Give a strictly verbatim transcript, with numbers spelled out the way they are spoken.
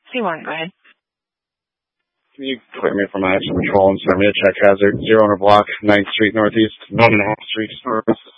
C one, go ahead. Can you clear me from my actual patrol and start me a check hazard? Zero on a block, ninth Street Northeast, one and a half Street Northeast.